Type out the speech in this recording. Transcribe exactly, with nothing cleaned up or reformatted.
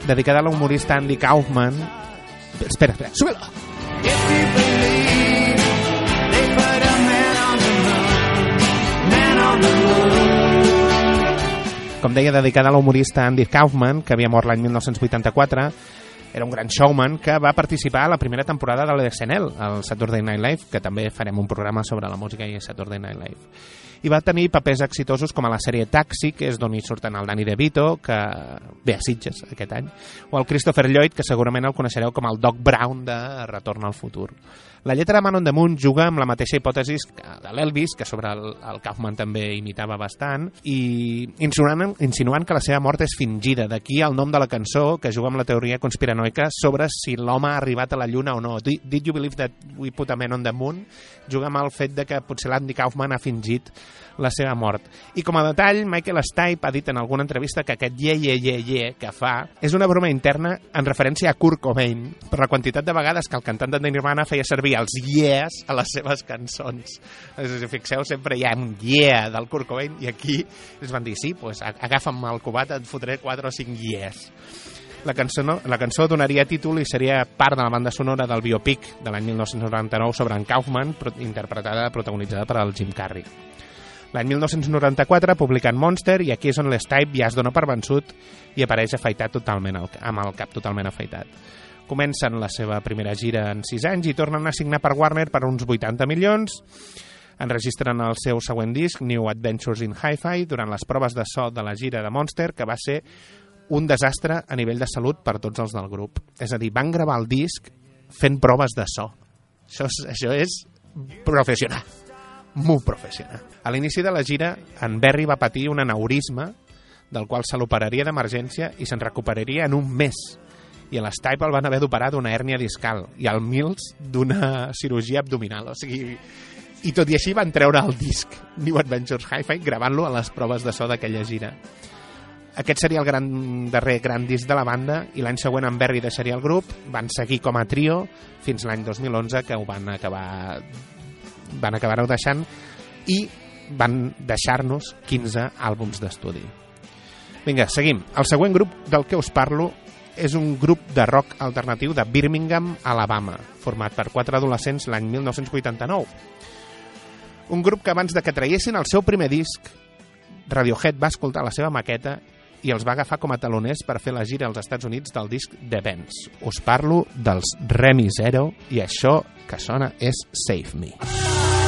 dedicada a l'humorista Andy Kaufman. Espera, espera, súbelo! Com deia, dedicada a l'humorista Andy Kaufman, que havia mort l'any mil nou-cents vuitanta-quatre. Era un gran showman que va participar a la primera temporada de l'S N L, el Saturday Night Live, que també farem un programa sobre la música i Saturday Night Live. I va tenir papers exitosos com a la sèrie Taxi, que és d'on hi surten el Danny DeVito, que ve a Sitges aquest any, o el Christopher Lloyd, que segurament el coneixereu com el Doc Brown de Retorn al futur. La lletra de Man on the Moon juga amb la mateixa hipòtesi de l'Elvis, que sobre el, el Kaufman també imitava bastant, i insinuant, insinuant que la seva mort és fingida. D'aquí el nom de la cançó, que juga amb la teoria conspiranoica sobre si l'home ha arribat a la Lluna o no. Did you believe that we put a man on the moon? Juga amb el fet de que potser l'Andy Kaufman ha fingit la seva mort. I com a detall, Michael Stipe ha dit en alguna entrevista que aquest ye, ye, ye, ye que fa és una broma interna en referència a Kurt Cobain, per la quantitat de vegades que el cantant de Nirvana feia servir els yes a les seves cançons. Si fixeu, sempre hi ha un yeah del Kurt Cobain i aquí es van dir, sí, pues, agafa'm el cubat, et fotré quatre o cinc yes. La cançó, no? la cançó donaria títol i seria part de la banda sonora del biopic de l'any mil nou-cents noranta-nou sobre en Kaufman, interpretada, protagonitzada per el Jim Carrey. L'any mil nou-cents noranta-quatre publiquen Monster i aquí és on l'Stipe ja es dona per vençut i apareix afaitat totalment, amb el cap totalment afaitat. Comencen la seva primera gira en sis anys i tornen a signar per Warner per uns vuitanta milions. Enregistren el seu següent disc, New Adventures in Hi-Fi, durant les proves de so de la gira de Monster, que va ser un desastre a nivell de salut per tots els del grup. És a dir, van gravar el disc fent proves de so. Això és, això és professional, molt professional. A l'inici de la gira, en Berry va patir un aneurisma del qual se l'operaria d'emergència i se'n recuperaria en un mes. I a l'Stipe el van haver d'operar d'una hèrnia discal i al Mills d'una cirurgia abdominal. O sigui, i tot i així van treure el disc New Adventures Hi-Fi gravant-lo a les proves de so d'aquella gira. Aquest seria el gran, darrer gran disc de la banda i l'any següent en Berry deixaria el grup, van seguir com a trio fins l'any dos mil onze que ho van acabar van acabar-ho deixant i van deixar-nos quinze àlbums d'estudi. Vinga, seguim. El següent grup del que us parlo és un grup de rock alternatiu de Birmingham, Alabama, format per quatre adolescents l'any mil nou-cents vuitanta-nou. Un grup que abans de que traiessin el seu primer disc, Radiohead va escoltar la seva maqueta i els va agafar com a taloners per fer la gira als Estats Units del disc The Bends. Us parlo dels Remy Zero i això que sona és Save Me.